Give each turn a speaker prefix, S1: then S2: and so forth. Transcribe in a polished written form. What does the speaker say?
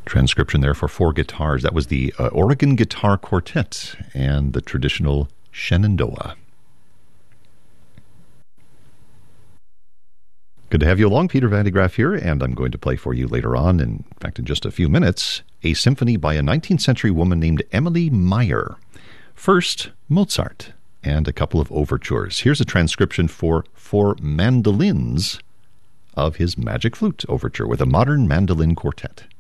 S1: Transcription there for 4 guitars. That was the Oregon Guitar Quartet and the traditional Shenandoah. Good to have you along. Peter Van de Graaff here, and I'm going to play for you later on, in fact in just a few minutes, a symphony by a 19th century woman named Emily Meyer. First, Mozart, and a couple of overtures. Here's a transcription for 4 mandolins of his Magic Flute Overture with a modern mandolin quartet.